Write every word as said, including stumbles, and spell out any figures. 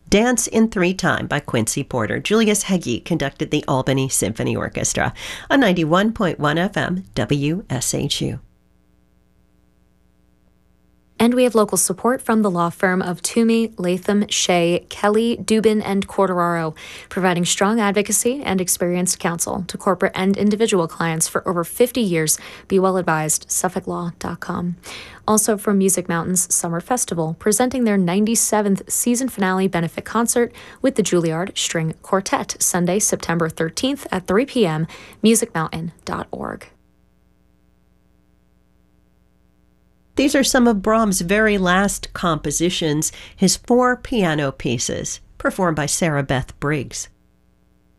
Dance in Three Time by Quincy Porter. Julius Heggie conducted the Albany Symphony Orchestra on ninety-one point one F M W S H U. And we have local support from the law firm of Toomey, Latham, Shea, Kelly, Dubin, and Corderaro, providing strong advocacy and experienced counsel to corporate and individual clients for over fifty years. Be well advised, Suffolk Law dot com. Also from Music Mountain's Summer Festival, presenting their ninety-seventh season finale benefit concert with the Juilliard String Quartet, Sunday, September thirteenth at three p.m., music mountain dot org. These are some of Brahms' very last compositions, his four piano pieces, performed by Sarah Beth Briggs.